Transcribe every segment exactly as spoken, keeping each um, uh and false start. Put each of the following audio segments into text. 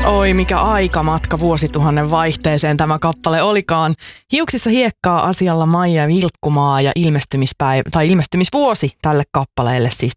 Oi mikä aikamatka vuosituhannen vaihteeseen tämä kappale olikaan. Hiuksissa hiekkaa asialla Maija Vilkkumaa ja ilmestymispäivä, tai ilmestymisvuosi tälle kappaleelle siis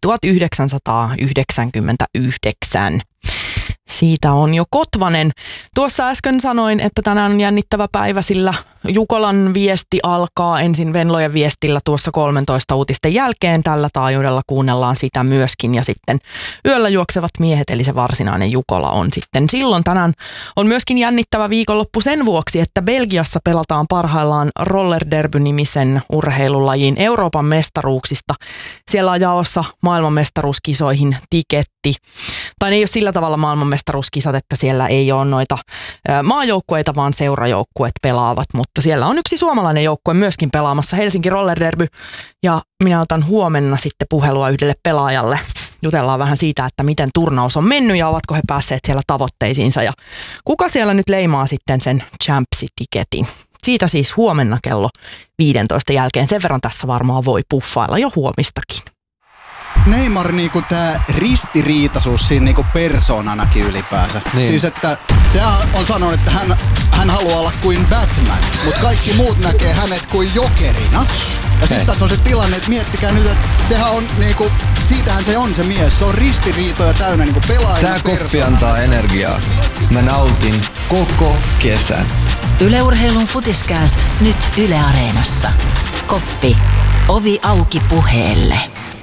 tuhatyhdeksänsataayhdeksänkymmentäyhdeksän. Siitä on jo Kotvanen. Tuossa äsken sanoin, että tänään on jännittävä päivä, sillä Jukolan viesti alkaa ensin Venlojen viestillä tuossa kolmentoista uutisten jälkeen. Tällä taajuudella kuunnellaan sitä myöskin ja sitten yöllä juoksevat miehet, eli se varsinainen Jukola on sitten silloin. Tänään on myöskin jännittävä viikonloppu sen vuoksi, että Belgiassa pelataan parhaillaan Roller Derby-nimisen urheilulajin Euroopan mestaruuksista. Siellä on jaossa maailmanmestaruuskisoihin tiketti. Tai ne ei ole sillä tavalla maailmanmestaruuskisat, että siellä ei ole noita maajoukkueita, vaan seurajoukkueet pelaavat. Mutta siellä on yksi suomalainen joukkue myöskin pelaamassa, Helsinki Roller Derby. Ja minä otan huomenna sitten puhelua yhdelle pelaajalle. Jutellaan vähän siitä, että miten turnaus on mennyt ja ovatko he päässeet siellä tavoitteisiinsa. Ja kuka siellä nyt leimaa sitten sen Champsi-tiketin. Siitä siis huomenna kello viisitoista jälkeen. Sen verran tässä varmaan voi puffailla jo huomistakin. Neymar niinku tää ristiriitaisuus siinä niinku persoonanakin ylipäänsä. Niin. Siis että sehän on sanonut, että hän, hän haluaa olla kuin Batman, mutta kaikki muut näkee hänet kuin jokerina. Ja sitten tässä on se tilanne, että miettikää nyt, että sehän on niinku, siitähän se on se mies. Se on ristiriitoja täynnä niinku pelaaja. Tää koppi antaa energiaa. Mä nautin koko kesän. Yle Urheilun Futiskääst nyt Yle Areenassa. Koppi. Ovi auki puheelle.